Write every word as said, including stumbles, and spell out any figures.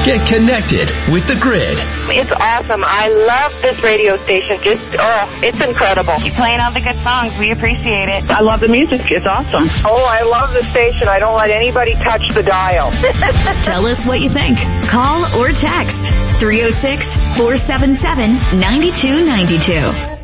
Get connected with the Grid. It's awesome. I love this radio station. Just, oh, it's incredible. Keep playing all the good songs. We appreciate it. I love the music. It's awesome. Oh, I love the station. I don't let anybody touch the dial. Tell us what you think. Call or text three oh six, four seven seven, nine two nine two.